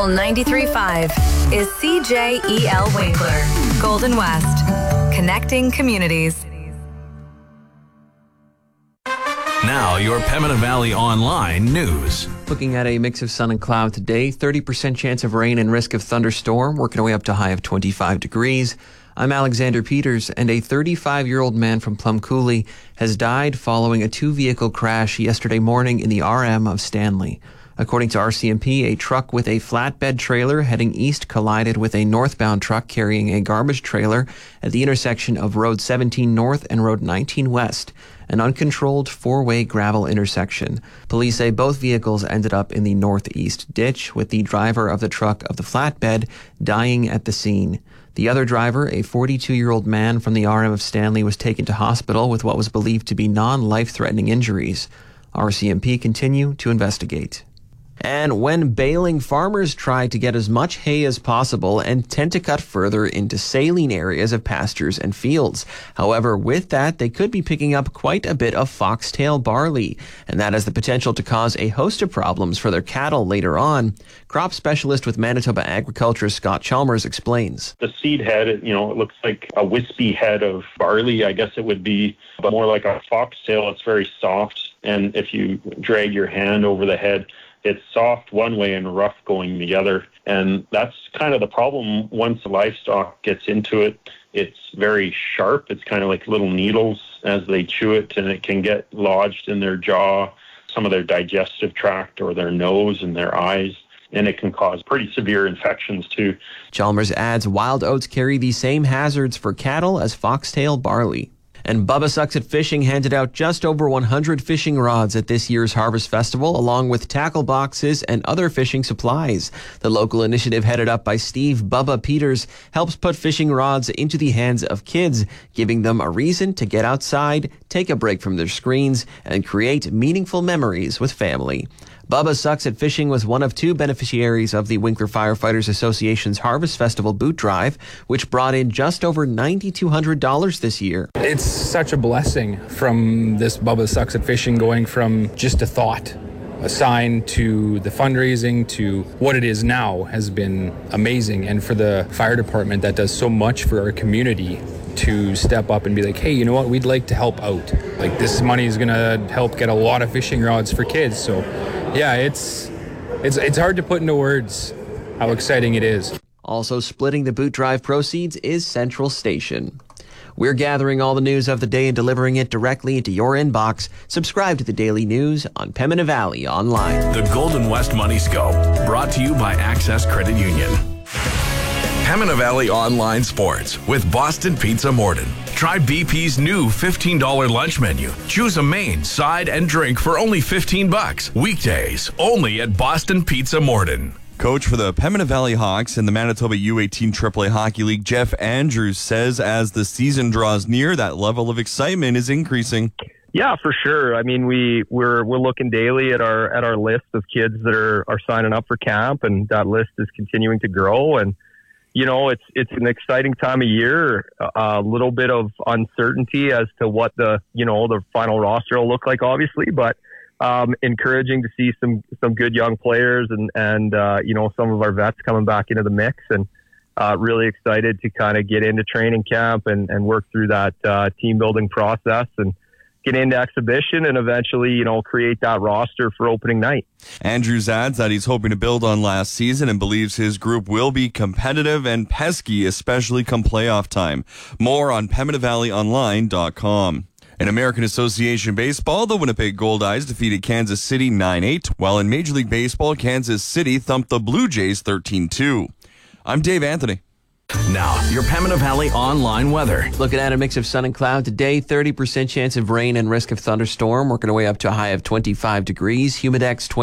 Soul 93.5 is CJEL Winkler, Golden West, connecting communities. Now, your Pembina Valley Online news. Looking at a mix of sun and cloud today, 30% chance of rain and risk of thunderstorm, working our way up to a high of 25 degrees. I'm Alexander Peters, and a 35-year-old man from Plum Coulee has died following a two-vehicle crash yesterday morning in the RM of Stanley. According to RCMP, a truck with a flatbed trailer heading east collided with a northbound truck carrying a garbage trailer at the intersection of Road 17 North and Road 19 West, an uncontrolled four-way gravel intersection. Police say both vehicles ended up in the northeast ditch, with the driver of the truck of the flatbed dying at the scene. The other driver, a 42-year-old man from the RM of Stanley, was taken to hospital with what was believed to be non-life-threatening injuries. RCMP continue to investigate. And when baling, farmers try to get as much hay as possible and tend to cut further into saline areas of pastures and fields. However, with that, they could be picking up quite a bit of foxtail barley, and that has the potential to cause a host of problems for their cattle later on. Crop specialist with Manitoba Agriculture, Scott Chalmers, explains. The seed head, it looks like a wispy head of barley, I guess it would be, but more like a foxtail. It's very soft, and if you drag your hand over the head, it's soft one way and rough going the other. And that's kind of the problem. Once the livestock gets into it, it's very sharp. It's kind of like little needles as they chew it, and it can get lodged in their jaw, some of their digestive tract, or their nose and their eyes. And it can cause pretty severe infections too. Chalmers adds wild oats carry the same hazards for cattle as foxtail barley. And Bubba Sucks at Fishing handed out just over 100 fishing rods at this year's Harvest Festival, along with tackle boxes and other fishing supplies. The local initiative, headed up by Steve Bubba Peters, helps put fishing rods into the hands of kids, giving them a reason to get outside, take a break from their screens, and create meaningful memories with family. Bubba Sucks at Fishing was one of two beneficiaries of the Winkler Firefighters Association's Harvest Festival boot drive, which brought in just over $9,200 this year. It's such a blessing from this Bubba Sucks at Fishing, going from just a thought, a sign, to the fundraising, to what it is now, has been amazing. And for the fire department that does so much for our community to step up and be like, hey, you know what, we'd like to help out. Like, this money is going to help get a lot of fishing rods for kids. So yeah, it's hard to put into words how exciting it is. Also splitting the boot drive proceeds is Central Station. We're gathering all the news of the day and delivering it directly into your inbox. Subscribe to the Daily News on Pembina Valley Online. The Golden West Money Scope, brought to you by Access Credit Union. Pembina Valley Online Sports with Boston Pizza Morden. Try BP's new $15 lunch menu. Choose a main, side, and drink for only $15. Weekdays, only at Boston Pizza Morden. Coach for the Pembina Valley Hawks in the Manitoba U18 AAA Hockey League, Jeff Andrews, says as the season draws near, that level of excitement is increasing. Yeah, for sure. I mean, we're looking daily at our list of kids that are signing up for camp, and that list is continuing to grow. And it's an exciting time of year. A little bit of uncertainty as to what the final roster will look like, obviously, but encouraging to see some good young players and some of our vets coming back into the mix, and really excited to kind of get into training camp and work through that team building process and get into exhibition and eventually, create that roster for opening night. Andrews adds that he's hoping to build on last season and believes his group will be competitive and pesky, especially come playoff time. More on PembinaValleyOnline.com. In American Association Baseball, the Winnipeg Goldeyes defeated Kansas City 9-8, while in Major League Baseball, Kansas City thumped the Blue Jays 13-2. I'm Dave Anthony. Now, your Pembina Valley Online weather. Looking at a mix of sun and cloud today, 30% chance of rain and risk of thunderstorm, working our way up to a high of 25 degrees. Humidex